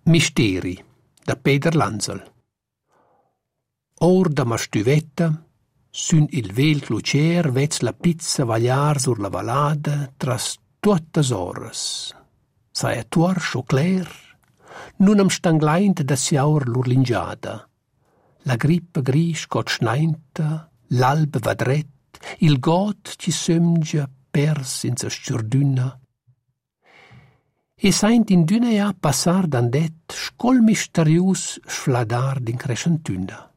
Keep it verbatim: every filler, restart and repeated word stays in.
Misteri da Peter Lanzel. Or da ma stüvetta, sün il vel clucer vez la pizza vagliar sur la valada tras tuottas oras. Saja tuorsch o cler, nun am stangleint da siaur l'urlingiada. La grippa grisch got schneinta, l'alb va dret, il got ci sömgia pers in sa stürdüna. E saint in düna ja passar dandet scol misterius sfladar din crescentüna.